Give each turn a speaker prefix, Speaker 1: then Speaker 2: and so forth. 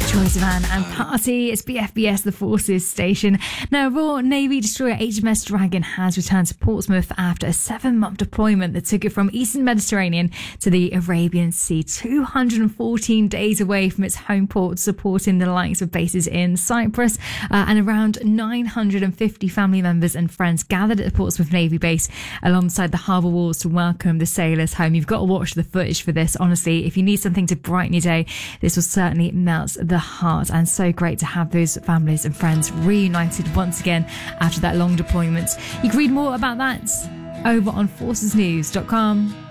Speaker 1: Troye Sivan and Party. It's BFBS, the Forces station. Now, Royal Navy destroyer HMS Dragon has returned to Portsmouth after a 7-month deployment that took it from Eastern Mediterranean to the Arabian Sea, 214 days away from its home port, supporting the likes of bases in Cyprus, and around 950 family members and friends gathered at the Portsmouth Navy base alongside the harbour walls to welcome the sailors home. You've got to watch the footage for this. Honestly, if you need something to brighten your day, this will certainly melt the heart, and so great to have those families and friends reunited once again after that long deployment. You can read more about that over on forcesnews.com.